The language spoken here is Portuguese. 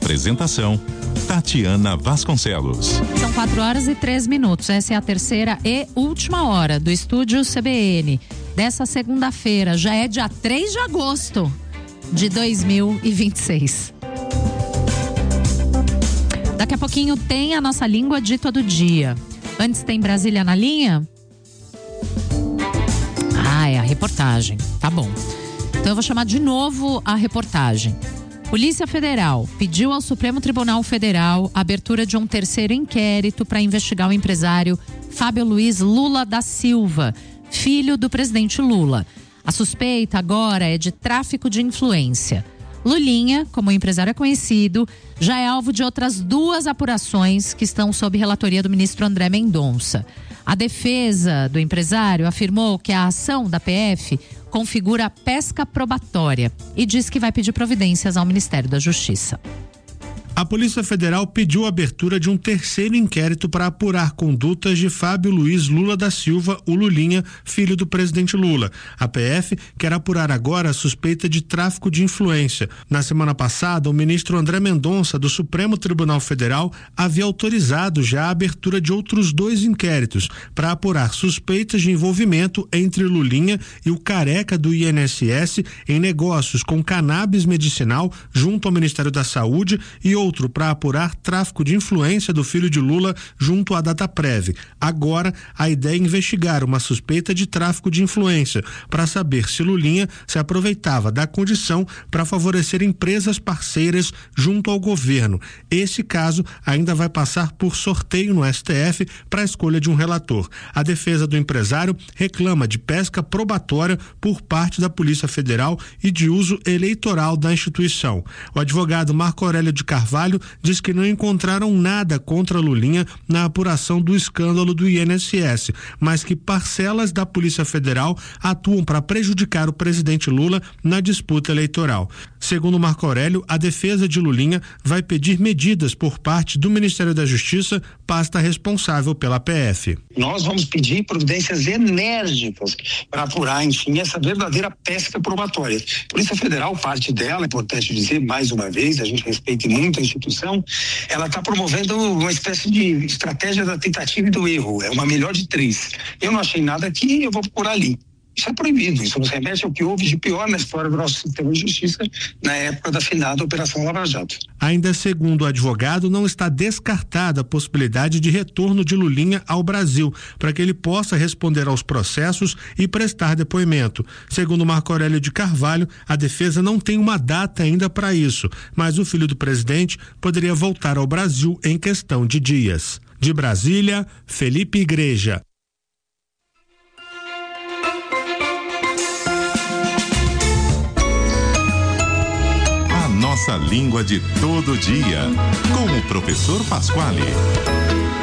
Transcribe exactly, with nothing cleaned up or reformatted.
Apresentação: Tatiana Vasconcelos. São quatro horas e três minutos. Essa é a terceira e última hora do Estúdio C B N dessa segunda-feira. Já é dia três de agosto de dois mil e vinte e seis. Daqui a pouquinho tem a nossa língua de todo dia. Antes tem Brasília na linha? Ah, é a reportagem. Tá bom. Então eu vou chamar de novo a reportagem. Polícia Federal pediu ao Supremo Tribunal Federal a abertura de um terceiro inquérito para investigar o empresário Fábio Luiz Lula da Silva, filho do presidente Lula. A suspeita agora é de tráfico de influência. Lulinha, como o empresário é conhecido, já é alvo de outras duas apurações que estão sob relatoria do ministro André Mendonça. A defesa do empresário afirmou que a ação da P F configura pesca probatória e diz que vai pedir providências ao Ministério da Justiça. A Polícia Federal pediu a abertura de um terceiro inquérito para apurar condutas de Fábio Luiz Lula da Silva, o Lulinha, filho do presidente Lula. A P F quer apurar agora a suspeita de tráfico de influência. Na semana passada, o ministro André Mendonça, do Supremo Tribunal Federal, havia autorizado já a abertura de outros dois inquéritos para apurar suspeitas de envolvimento entre Lulinha e o careca do I N S S em negócios com cannabis medicinal junto ao Ministério da Saúde e outros outro para apurar tráfico de influência do filho de Lula junto à Dataprev. Agora, a ideia é investigar uma suspeita de tráfico de influência para saber se Lulinha se aproveitava da condição para favorecer empresas parceiras junto ao governo. Esse caso ainda vai passar por sorteio no S T F para a escolha de um relator. A defesa do empresário reclama de pesca probatória por parte da Polícia Federal e de uso eleitoral da instituição. O advogado Marco Aurélio de Carvalho diz que não encontraram nada contra Lulinha na apuração do escândalo do I N S S, mas que parcelas da Polícia Federal atuam para prejudicar o presidente Lula na disputa eleitoral. Segundo Marco Aurélio, a defesa de Lulinha vai pedir medidas por parte do Ministério da Justiça, pasta responsável pela P F. Nós vamos pedir providências enérgicas para apurar, enfim, essa verdadeira pesca probatória. A Polícia Federal, parte dela, é importante dizer mais uma vez, a gente respeita muito a instituição, ela está promovendo uma espécie de estratégia da tentativa e do erro, é uma melhor de três. Eu não achei nada aqui, eu vou procurar ali. Isso é proibido, isso nos remete ao que houve de pior na história do nosso sistema de justiça na época da finada Operação Lava Jato. Ainda segundo o advogado, não está descartada a possibilidade de retorno de Lulinha ao Brasil, para que ele possa responder aos processos e prestar depoimento. Segundo Marco Aurélio de Carvalho, a defesa não tem uma data ainda para isso, mas o filho do presidente poderia voltar ao Brasil em questão de dias. De Brasília, Felipe Igreja. Nossa língua de todo dia, com o professor Pasquale.